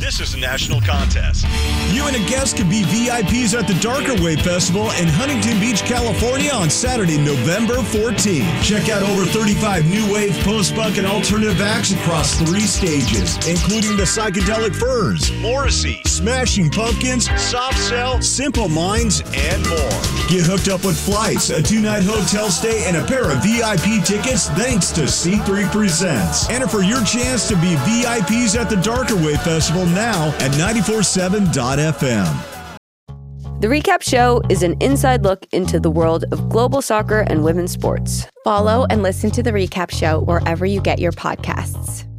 This is a national contest. You and a guest could be VIPs at the Darker Wave Festival in Huntington Beach, California on Saturday, November 14th. Check out over 35 new wave, post-punk, and alternative acts across 3 stages, including the Psychedelic Furs, Morrissey, Smashing Pumpkins, Soft Cell, Simple Minds, and more. Get hooked up with flights, a 2-night hotel stay, and a pair of VIP tickets thanks to C3 Presents. Enter for your chance to be VIPs at the Darker Wave Festival now at 947.fm. The Recap Show is an inside look into the world of global soccer and women's sports. Follow and listen to The Recap Show wherever you get your podcasts.